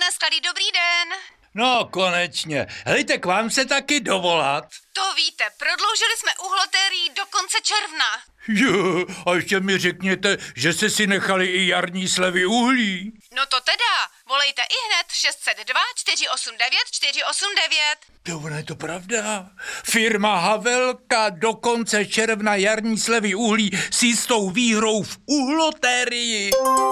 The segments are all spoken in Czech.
Naschledy, dobrý den. No, konečně. Helejte, k vám se taky dovolat? To víte, prodloužili jsme uhlotérií do konce června. Jo, a ještě mi řekněte, že jste si nechali i jarní slevy uhlí. No to teda, volejte ihned 602 489 489. To ono je to pravda. Firma Havelka do konce června jarní slevy uhlí s jistou výhrou v uhlotérii.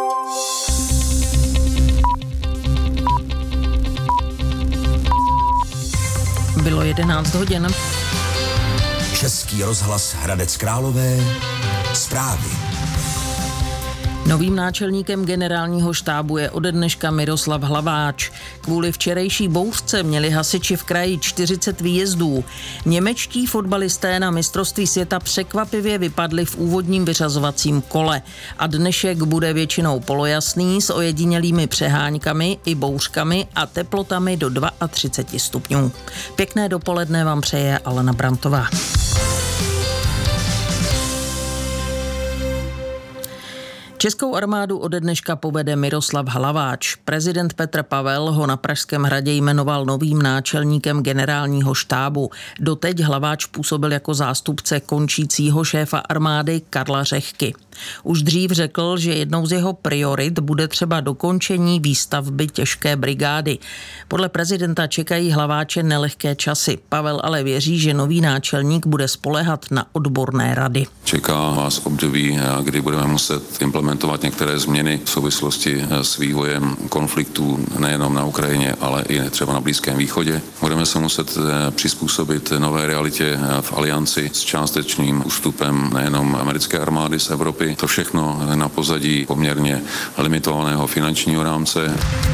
Bylo 11 hodin. Český rozhlas Hradec Králové. Zprávy. Novým náčelníkem generálního štábu je ode dneška Miroslav Hlaváč. Kvůli včerejší bouřce měli hasiči v kraji 40 výjezdů. Němečtí fotbalisté na mistrovství světa překvapivě vypadli v úvodním vyřazovacím kole. A dnešek bude většinou polojasný s ojedinělými přeháňkami i bouřkami a teplotami do 32 stupňů. Pěkné dopoledne vám přeje Alena Brantová. Českou armádu ode dneška povede Miroslav Hlaváč. Prezident Petr Pavel ho na Pražském hradě jmenoval novým náčelníkem generálního štábu. Doteď Hlaváč působil jako zástupce končícího šéfa armády Karla Řehky. Už dřív řekl, že jednou z jeho priorit bude třeba dokončení výstavby těžké brigády. Podle prezidenta čekají Hlaváče nelehké časy. Pavel ale věří, že nový náčelník bude spoléhat na odborné rady. Čeká vás období, kdy budeme muset implementovat některé změny v souvislosti s vývojem konfliktů nejenom na Ukrajině, ale i třeba na Blízkém východě. Budeme se muset přizpůsobit nové realitě v alianci s částečným ústupem nejenom americké armády z Evropy. To všechno na pozadí poměrně limitovaného finančního rámce.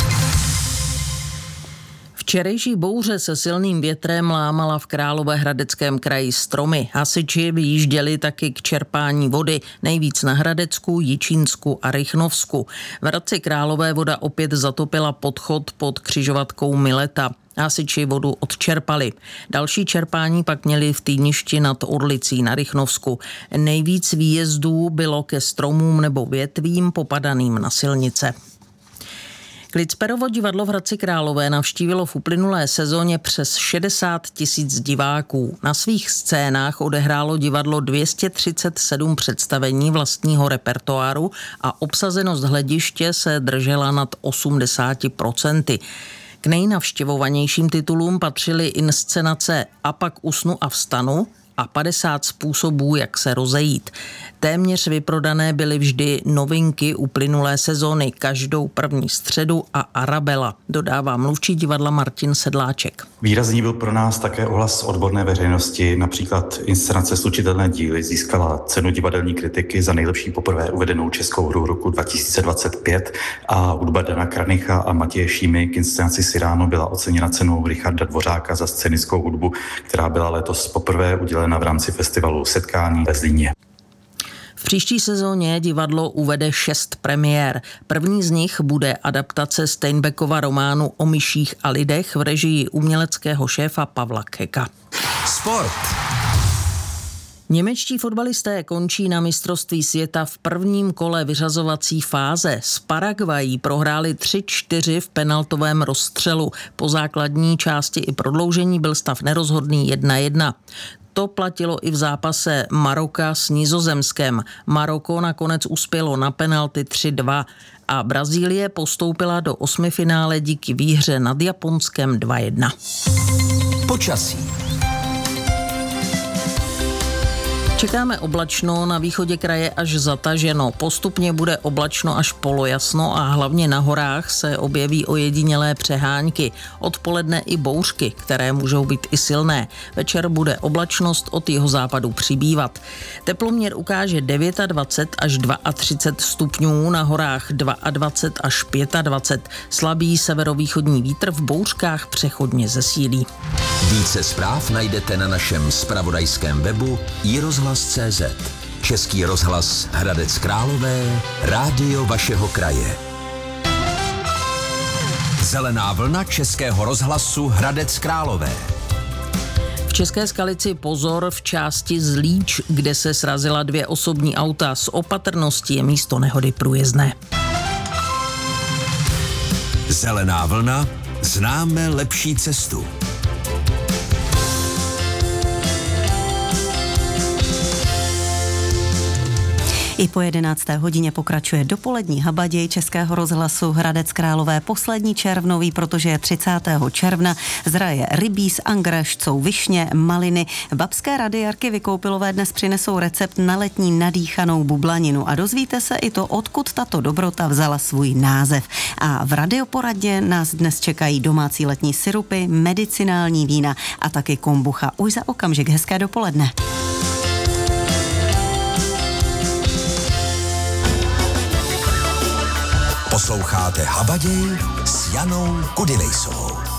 Včerejší bouře se silným větrem lámala v Královéhradeckém kraji stromy. Hasiči vyjížděli taky k čerpání vody, nejvíc na Hradecku, Jičínsku a Rychnovsku. V Hradci Králové voda opět zatopila podchod pod křižovatkou Mileta. Hasiči vodu odčerpali. Další čerpání pak měli v Týništi nad Orlicí na Rychnovsku. Nejvíc výjezdů bylo ke stromům nebo větvím popadaným na silnice. Klicperovo divadlo v Hradci Králové navštívilo v uplynulé sezóně přes 60 000 diváků. Na svých scénách odehrálo divadlo 237 představení vlastního repertoáru a obsazenost hlediště se držela nad 80%. K nejnavštěvovanějším titulům patřily inscenace A pak usnu a vstanu a 50 způsobů, jak se rozejít. Téměř vyprodané byly vždy novinky uplynulé sezóny, každou první středu a Arabela, dodává mluvčí divadla Martin Sedláček. Výrazný byl pro nás také ohlas odborné veřejnosti, například inscenace Slučitelné díly získala cenu divadelní kritiky za nejlepší poprvé uvedenou českou hru roku 2025 a hudba Dana Kranicha a Matěje Šímy k inscenaci Cyrano byla oceněna cenou Richarda Dvořáka za scénickou hudbu, která byla letos poprvé udělena v rámci festivalu Setkání ve Zlíně. V příští sezóně divadlo uvede 6 premiér. První z nich bude adaptace Steinbeckova románu O myších a lidech v režii uměleckého šéfa Pavla Keka. Sport. Němečtí fotbalisté končí na mistrovství světa v prvním kole vyřazovací fáze. S Paraguají prohráli 3-4 v penaltovém rozstřelu. Po základní části i prodloužení byl stav nerozhodný 1-1. To platilo i v zápase Maroka s Nizozemskem. Maroko nakonec uspělo na penalty 3-2 a Brazílie postoupila do osmifinále díky výhře nad Japonskem 2-1. Počasí. Čekáme oblačno, na východě kraje až zataženo. Postupně bude oblačno až polojasno a hlavně na horách se objeví ojedinělé přeháňky. Odpoledne i bouřky, které můžou být i silné. Večer bude oblačnost od jihozápadu přibývat. Teploměr ukáže 29 až 32 stupňů, na horách 22 až 25. Slabý severovýchodní vítr v bouřkách přechodně zesílí. Více zpráv najdete na našem zpravodajském webu iRozhlas.cz. Český rozhlas Hradec Králové, rádio vašeho kraje. Zelená vlna Českého rozhlasu Hradec Králové. V České Skalici pozor v části Zlíč, kde se srazila 2 osobní auta. Z opatrnosti je místo nehody průjezdné. Zelená vlna, známe lepší cestu. I po 11. hodině pokračuje dopolední habaděj Českého rozhlasu Hradec Králové, poslední červnový, protože je 30. června. Zraje rybíz, angraš, jsou višně, maliny. Babské radiárky Vykoupilové dnes přinesou recept na letní nadýchanou bublaninu a dozvíte se i to, odkud tato dobrota vzala svůj název. A v radioporadě nás dnes čekají domácí letní sirupy, medicinální vína a taky kombucha. Už za okamžik, hezké dopoledne. Posloucháte Habaděj s Janou Kudilejsovou.